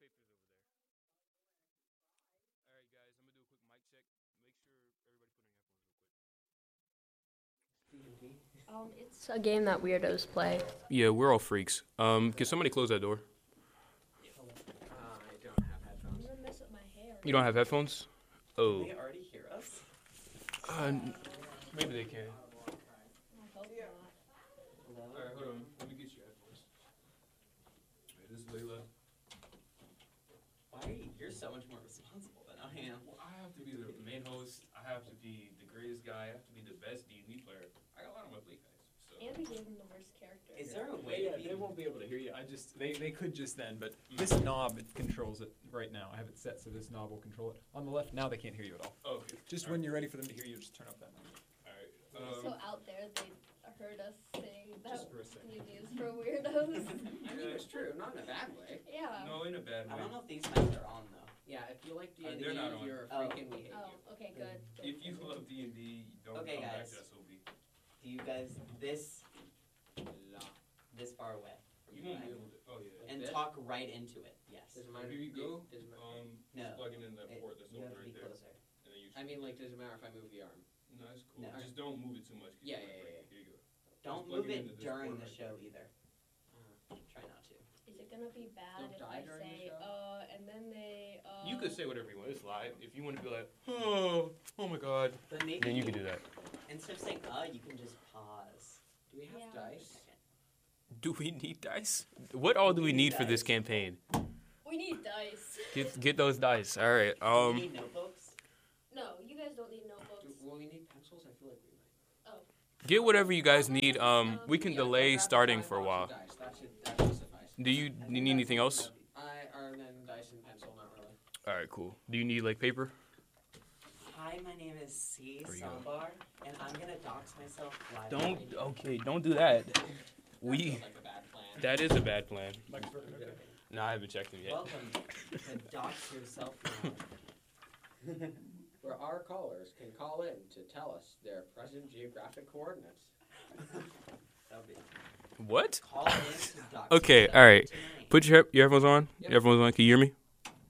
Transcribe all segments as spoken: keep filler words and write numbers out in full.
Um, it's a game that weirdos play. Yeah, we're all freaks. Um, can somebody close that door? I don't have headphones. I'm gonna mess up my hair. You don't have headphones? Oh. They already hear us? Uh, n- maybe they can. I hope not. Alright, hold on. Let me get your headphones. Alright, this is Layla. Why? You're so much more responsible than I am. Well, I have to be the main host. I have to be the greatest guy. I have to be the best D and D player. I got a lot on my plate, guys. So. And we gave him the worst character. Is there a way Yeah, to be... they won't be able to hear you. I just they, they could just then, but this knob it controls it right now. I have it set so this knob will control it. On the left now they can't hear you at all. Oh, okay. Just All when right. you're ready for them to hear you, just turn up that knob. Alright. so Um, out there, they heard us saying that Just for a second. D and D is for weirdos. I mean, it's true, not in a bad way. Yeah. no, in a bad I way. don't know if these mics are on, though. Yeah, if you like D Uh, and D, they're not on. you're a Oh. freak and we hate Oh, you. okay, good. good. If you love D and D, don't Okay, come back guys. to S O B. Do you guys... This... This far away. from You the won't be mic. able to. Oh, yeah. And This? talk right into it, yes. Does it matter? Here you go. Does it ma- Um, No. just plug it in that It- port that's you open have to be right there. closer. And then you I mean, like, does it matter if I move the arm? no, that's cool. No. Just don't move it too much. 'cause Yeah, you might yeah, break yeah, it. Here you go. Don't plug move it it into this during port the right show there. either. Try not to. Is it gonna be bad Don't if die I during the say, show? uh, and then they, uh... You could say whatever you want. It's live. If you want to be like, oh, oh my god, But maybe then you can do that. instead of saying uh, you can just pause. Do we have Yeah. dice? Do we need dice? What all do we We need need for this dice. campaign? We need dice. Get get those dice. All right. Do Um. you need notebooks? No, you guys don't need notebooks. Do, will we need pencils? I feel like we might. Get whatever you guys need. Um. We can Yeah, delay grab the starting five for a box while. of dice. That should, that should suffice. Do you I do think you need that's anything else? I, or then dice and pencil, not really. All right. Cool. Do you need like paper? Hi, my name is C. There you go. Sambar, and I'm gonna dox myself live. Don't. on radio. Okay. Don't do that. That We. feels like a bad plan. That is a bad plan. Mike's working, okay. No, I haven't checked them yet. Welcome to Dox Yourself Now. Where our callers can call in to tell us their present geographic coordinates. That'll be What? call in to Dox Okay, Yourself all right. tonight. Put your your headphones on. Yep. Your headphones on. Can you hear me?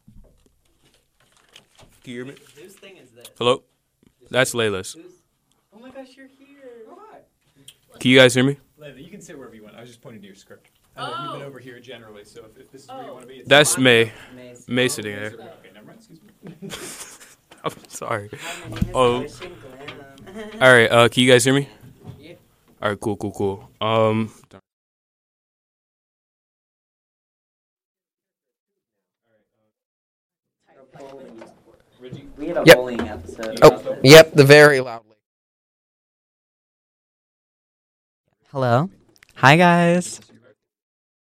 Can you hear me? Whose thing is this? Hello. That's Layla's. Who's? Oh my gosh, you're here. Oh, hi. Can you guys hear me? Layla, you can sit wherever you want. I was just pointing to your script. I know you've been Oh. over here generally, so if, if this is where you Oh. want to be, it's That's fine. May. Maze. May Oh, sitting Maze. there. Okay, never mind. Excuse me. I'm sorry. Hi, my name is Oh. Ocean Glam. All right. Uh, can you guys hear me? Yeah. All right. Cool. Cool. Cool. Um. Reggie. We had a Yep. bowling episode. Oh, about this. yep, the very loudly. Hello. Hi, guys.